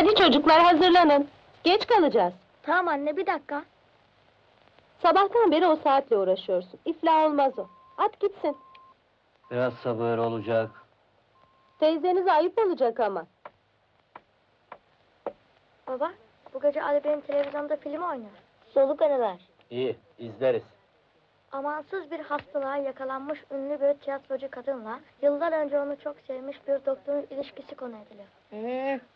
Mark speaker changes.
Speaker 1: Hadi çocuklar hazırlanın. Geç kalacağız.
Speaker 2: Tamam anne, bir dakika.
Speaker 1: Sabahtan beri o saatle uğraşıyorsun. İflah olmaz o. At gitsin.
Speaker 3: Biraz sabır olacak.
Speaker 1: Teyzenize ayıp olacak ama.
Speaker 2: Baba, bu gece Ali benim televizyonda film oynuyor. Soluk anılar.
Speaker 3: İyi, izleriz.
Speaker 2: Amansız bir hastalığa yakalanmış ünlü bir tiyatrocu kadınla yıllar önce onu çok sevmiş bir doktorun ilişkisi konu ediliyor.